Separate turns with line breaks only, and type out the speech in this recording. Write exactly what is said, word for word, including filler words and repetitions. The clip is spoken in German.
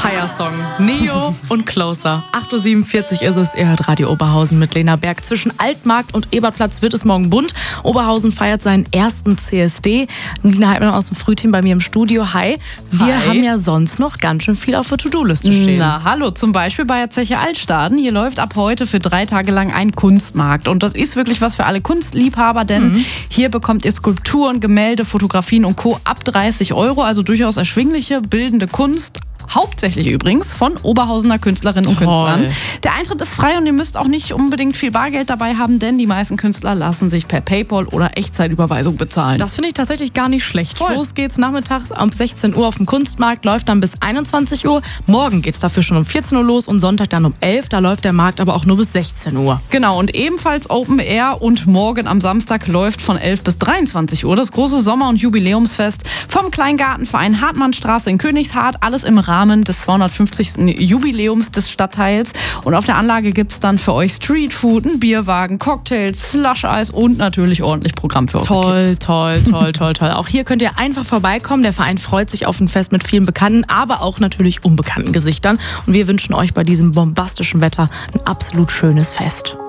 Feiersong. Neo und Closer. acht Uhr siebenundvierzig ist es. Ihr hört Radio Oberhausen mit Lena Berg. Zwischen Altmarkt und Ebertplatz wird es morgen bunt. Oberhausen feiert seinen ersten C S D. Nina Heidmann aus dem Frühteam bei mir im Studio. Hi. Wir
Hi.
haben ja sonst noch ganz schön viel auf der To-Do-Liste stehen.
Na, hallo. Zum Beispiel bei der Zeche Altstaden. Hier läuft ab heute für drei Tage lang ein Kunstmarkt. Und das ist wirklich was für alle Kunstliebhaber, denn mhm. hier bekommt ihr Skulpturen, Gemälde, Fotografien und Co. ab dreißig Euro. Also durchaus erschwingliche, bildende Kunst. Hauptsächlich übrigens von Oberhausener Künstlerinnen und
Toll.
Künstlern. Der Eintritt ist frei und ihr müsst auch nicht unbedingt viel Bargeld dabei haben, denn die meisten Künstler lassen sich per PayPal oder Echtzeitüberweisung bezahlen.
Das finde ich tatsächlich gar nicht schlecht.
Voll.
Los geht's nachmittags um sechzehn Uhr auf dem Kunstmarkt, läuft dann bis einundzwanzig Uhr. Morgen geht's dafür schon um vierzehn Uhr los und Sonntag dann um elf. Da läuft der Markt aber auch nur bis sechzehn Uhr.
Genau, und ebenfalls Open Air und morgen am Samstag läuft von elf bis dreiundzwanzig Uhr das große Sommer- und Jubiläumsfest vom Kleingartenverein Hartmannstraße in Königshardt. Alles im Rahmen des zweihundertfünfzigsten Jubiläums des Stadtteils. Und auf der Anlage gibt's dann für euch Streetfood, einen Bierwagen, Cocktails, Slush-Eis und natürlich ordentlich Programm für eure
Toll,
Kids.
toll, toll, toll, toll. Auch hier könnt ihr einfach vorbeikommen. Der Verein freut sich auf ein Fest mit vielen bekannten, aber auch natürlich unbekannten Gesichtern. Und wir wünschen euch bei diesem bombastischen Wetter ein absolut schönes Fest.